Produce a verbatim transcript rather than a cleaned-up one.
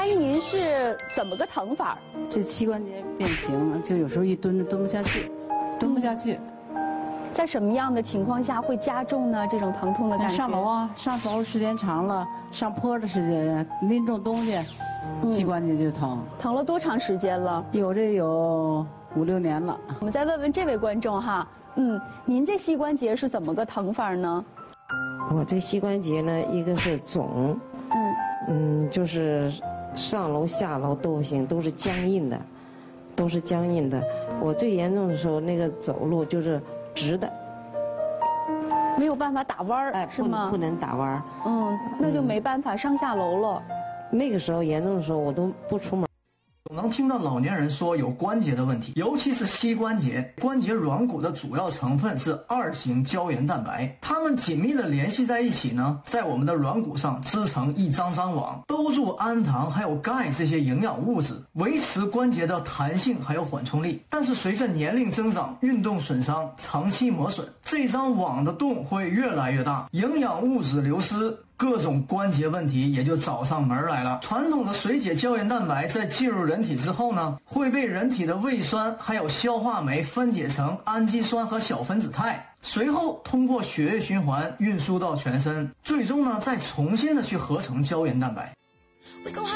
阿姨，您是怎么个疼法？ 这膝关节变形，就有时候一蹲蹲不下去，蹲不下去。 在什么样的情况下会加重呢？这种疼痛的感觉？ 上楼啊，上楼时间长了，上坡的时间，拎重东西，膝关节就疼。 嗯、疼了多长时间了？ 有这有五六年了。 我们再问问这位观众哈，嗯，您这膝关节是怎么个疼法呢？ 我这膝关节呢，一个是肿，嗯嗯，就是上楼下楼都不行，都是僵硬的，都是僵硬的。我最严重的时候，那个走路就是直的， 没有办法打弯儿， 哎， 是吗？ 不能打弯儿。 嗯，那就没办法上下楼了。 嗯、那个时候严重的时候，我都不出门。 总能听到老年人说有关节的问题，尤其是膝关节。关节软骨的主要成分是二型胶原蛋白，它们紧密的联系在一起呢，在我们的软骨上织成一张张网，兜住氨糖还有钙这些营养物质，维持关节的弹性还有缓冲力。但是随着年龄增长、运动损伤、长期磨损，这张网的洞会越来越大，营养物质流失，各种关节问题也就找上门来了。传统的水解胶原蛋白在进入人体之后呢，会被人体的胃酸还有消化酶分解成氨基酸和小分子肽，随后通过血液循环运输到全身，最终呢再重新的去合成胶原蛋白。